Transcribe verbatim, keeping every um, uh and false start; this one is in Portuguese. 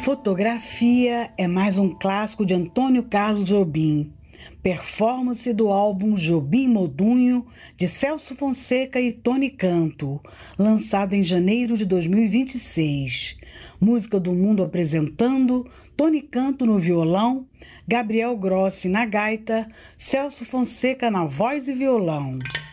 Fotografia é mais um clássico de Antônio Carlos Jobim. Performance do álbum Jobim Modunho, de Celso Fonseca e Tony Canto, lançado em janeiro de dois mil e vinte e seis. Música do Mundo apresentando Tony Canto no violão, Gabriel Grossi na gaita, Celso Fonseca na voz e violão.